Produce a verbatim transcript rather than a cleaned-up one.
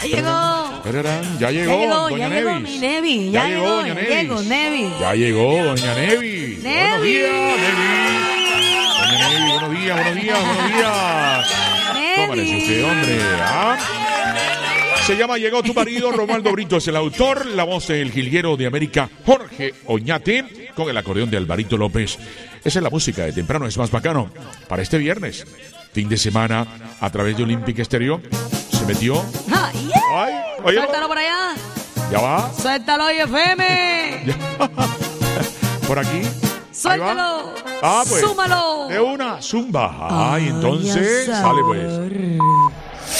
llegó. Tararán, ya llegó, Ya llegó, doña ya llegó Nevis. mi Nevi. Ya Ya llegó, llegó, doña ya Nevis. llegó, Nevi. Ya llegó, doña Nevi. Buenos Nevi. días, Nevi. Doña Nevi, buenos días, buenos días, buenos días. ¿Cómo amanece usted, hombre? ¿Ah? Se llama Llegó tu marido. Romualdo Brito es el autor. La voz del jilguero de América, Jorge Oñate, con el acordeón de Alvarito López. Esa es la música de Temprano es Más Bacano para este viernes. Fin de semana, a través de Olympic Stereo, se metió. Ah, yeah. Ay, oye, Suéltalo por allá. ya va. Suéltalo, I F M. Ya. Por aquí. Ahí Suéltalo. va. Ah, pues. Súmalo. De una zumba. Ay, Ay, entonces, a sale pues. sabor.